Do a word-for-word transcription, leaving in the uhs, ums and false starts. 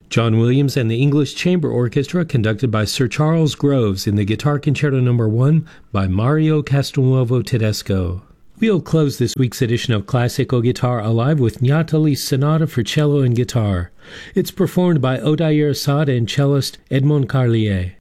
John Williams and the English Chamber Orchestra, conducted by Sir Charles Groves in the Guitar Concerto Number one by Mario Castelnuovo Tedesco. We'll close this week's edition of Classical Guitar Alive with Gnatali's Sonata for Cello and Guitar. It's performed by Odair Assad and cellist Edmond Carlier.